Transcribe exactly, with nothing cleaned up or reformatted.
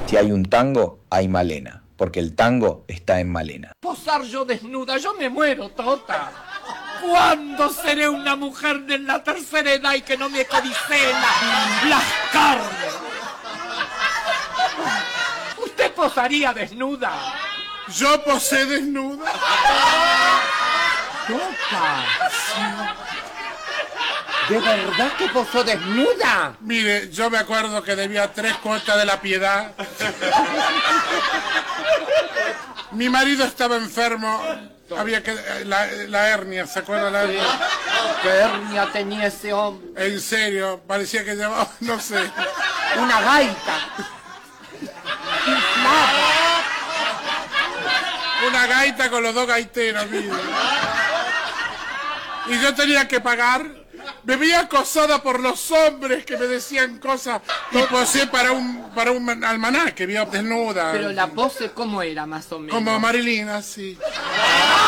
Si hay un tango, hay Malena, porque el tango está en Malena. Posar yo desnuda, yo me muero, Tota. ¿Cuándo seré una mujer de la tercera edad y que no me codiceen las carnes? ¿Usted posaría desnuda? Yo posé desnuda. Tota. ¿De verdad que posó desnuda? Mire, yo me acuerdo que debía tres cuotas de la piedad. Mi marido estaba enfermo. Había que... La, la hernia, ¿se acuerda la hernia? ¿Qué hernia tenía ese hombre? En serio, parecía que llevaba, no sé. Una gaita. Una gaita con los dos gaiteros, mire. Y yo tenía que pagar. Me vi acosada por los hombres que me decían cosas y posé para un para un almanaque, vio desnuda. Pero la pose, ¿cómo era más o menos? Como Marilyn, así.